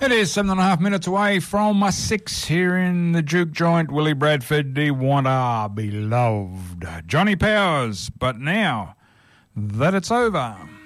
It is 7.5 minutes away from 6 here in the Juke Joint. Willie Bradford, do you want to be loved? Johnny Powers, but now that it's over.